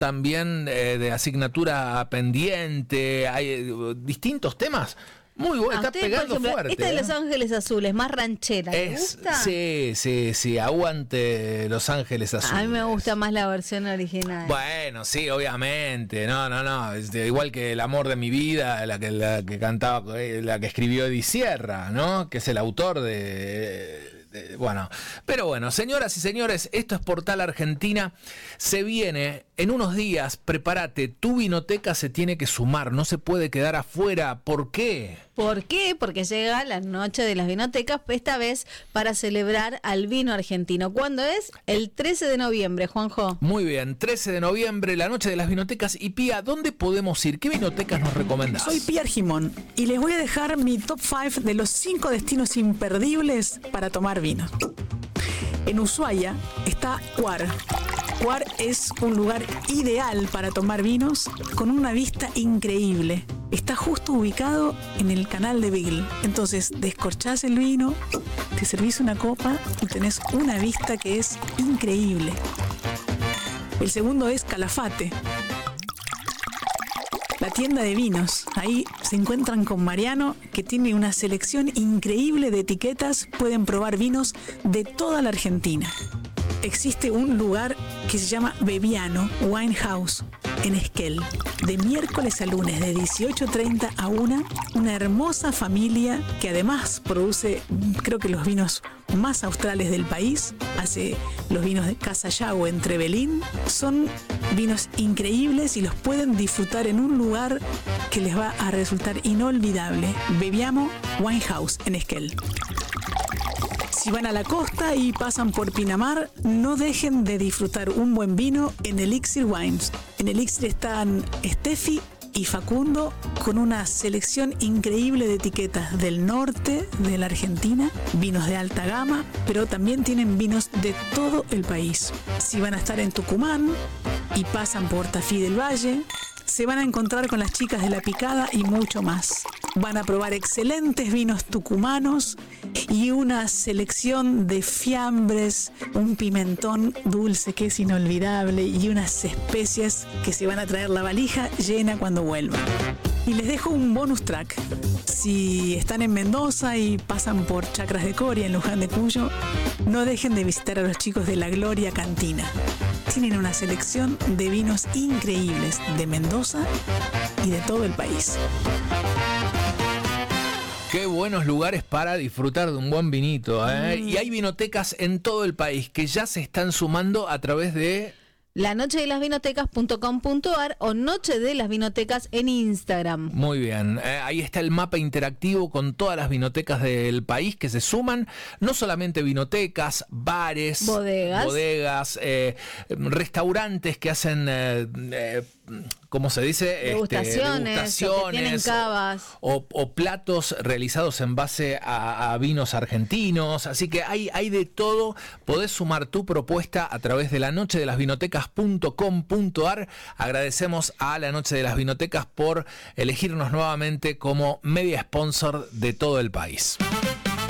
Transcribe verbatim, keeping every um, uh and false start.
también eh, de asignatura pendiente, hay eh, distintos temas. Muy bueno, está usted, pegando ejemplo, fuerte. Esta de Los ¿eh? Ángeles Azules, más ranchera, ¿le Es, gusta? sí, sí, sí, aguante Los Ángeles Azules. A mí me gusta más la versión original. Bueno, sí, obviamente, no, no, no, este, igual que El amor de mi vida, la que, la que cantaba, la que escribió Eddie Sierra, ¿no? Que es el autor de... De, bueno, pero bueno, señoras y señores, esto es Portal Argentina. Se viene en unos días, prepárate, tu vinoteca se tiene que sumar, no se puede quedar afuera. ¿Por qué? ¿Por qué? Porque llega la noche de las vinotecas, esta vez para celebrar al vino argentino. ¿Cuándo es? El trece de noviembre, Juanjo. Muy bien, trece de noviembre, la noche de las vinotecas. Y Pía, ¿dónde podemos ir? ¿Qué vinotecas nos recomendás? Soy Pía Argimón y les voy a dejar mi top cinco de los cinco destinos imperdibles para tomar vino. En Ushuaia está Cuar. Cuar es un lugar ideal para tomar vinos con una vista increíble. Está justo ubicado en el canal de Beagle. Entonces descorchás el vino, te servís una copa y tenés una vista que es increíble. El segundo es Calafate, la tienda de vinos. Ahí se encuentran con Mariano, que tiene una selección increíble de etiquetas. Pueden probar vinos de toda la Argentina. Existe un lugar que se llama Bebiano Wine House en Esquel. De miércoles a lunes, de dieciocho treinta a una, una hermosa familia que además produce, creo que los vinos más australes del país. Hace los vinos de Casa Yagüe en Trevelín. Son vinos increíbles y los pueden disfrutar en un lugar que les va a resultar inolvidable. Bebiamo Wine House en Esquel. Si van a la costa y pasan por Pinamar, no dejen de disfrutar un buen vino en Elixir Wines. En Elixir están Steffi y Facundo con una selección increíble de etiquetas del norte de la Argentina, vinos de alta gama, pero también tienen vinos de todo el país. Si van a estar en Tucumán y pasan por Tafí del Valle, se van a encontrar con las chicas de La Picada y mucho más. Van a probar excelentes vinos tucumanos y una selección de fiambres, un pimentón dulce que es inolvidable y unas especias que se van a traer la valija llena cuando vuelvan. Y les dejo un bonus track. Si están en Mendoza y pasan por Chacras de Coria, en Luján de Cuyo, no dejen de visitar a los chicos de La Gloria Cantina. Tienen una selección de vinos increíbles de Mendoza y de todo el país. Qué buenos lugares para disfrutar de un buen vinito, ¿eh? Mm. Y hay vinotecas en todo el país que ya se están sumando a través de la noche de las vinotecas punto com punto a r o Noche de las Vinotecas en Instagram. Muy bien, eh, ahí está el mapa interactivo con todas las vinotecas del país que se suman, no solamente vinotecas, bares, bodegas, bodegas eh, restaurantes que hacen, eh, eh, ¿cómo se dice? Degustaciones, este, degustaciones que tienen cavas. O, o platos realizados en base a, a vinos argentinos, así que hay, hay de todo. Podés sumar tu propuesta a través de la noche de las vinotecas punto com punto a r. Agradecemos a la Noche de las Vinotecas por elegirnos nuevamente como media sponsor de todo el país.